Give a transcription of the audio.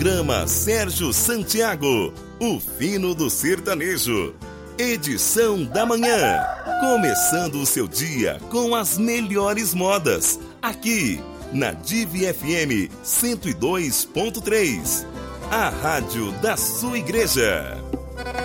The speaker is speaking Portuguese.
Programa Sérgio Santiago, o fino do sertanejo. Edição da manhã. Começando o seu dia com as melhores modas. Aqui, na Divi FM 102.3. A rádio da sua igreja.